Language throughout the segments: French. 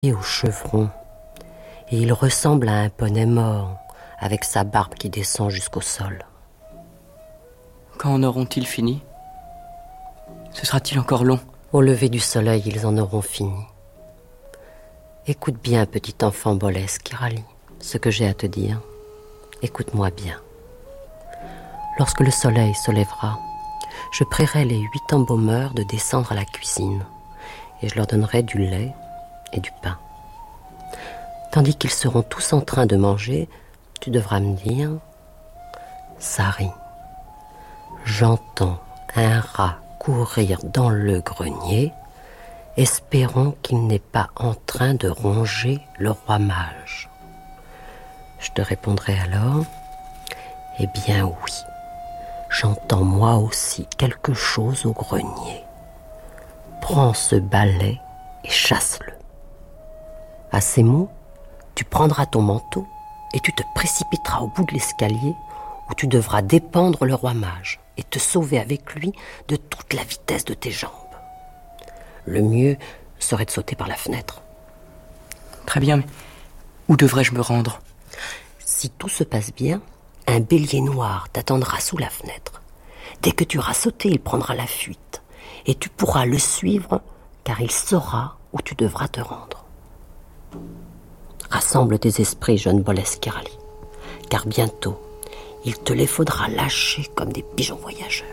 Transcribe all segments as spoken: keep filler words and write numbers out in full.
Et au chevron, et il ressemble à un poney mort, avec sa barbe qui descend jusqu'au sol. Quand en auront-ils fini? Ce sera-t-il encore long? Au lever du soleil, ils en auront fini. Écoute bien, petit enfant Boles, Kirali, ce que j'ai à te dire. Écoute-moi bien. Lorsque le soleil se lèvera, je prierai les huit embaumeurs de descendre à la cuisine, et je leur donnerai du lait et du pain. Tandis qu'ils seront tous en train de manger, tu devras me dire: Sari, j'entends un rat courir dans le grenier, espérons qu'il n'est pas en train de ronger le roi mage. Je te répondrai alors: eh bien oui, j'entends moi aussi quelque chose au grenier. Prends ce balai et chasse-le. À ces mots, tu prendras ton manteau et tu te précipiteras au bout de l'escalier où tu devras dépendre le roi mage et te sauver avec lui de toute la vitesse de tes jambes. Le mieux serait de sauter par la fenêtre. Très bien, mais où devrais-je me rendre? Si tout se passe bien, un bélier noir t'attendra sous la fenêtre. Dès que tu auras sauté, il prendra la fuite et tu pourras le suivre car il saura où tu devras te rendre. Rassemble tes esprits, jeune Boles Kirali, car bientôt, il te les faudra lâcher comme des pigeons voyageurs.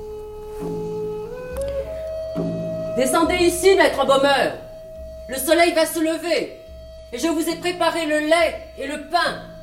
Descendez ici, maître embaumeur. Le soleil va se lever et je vous ai préparé le lait et le pain.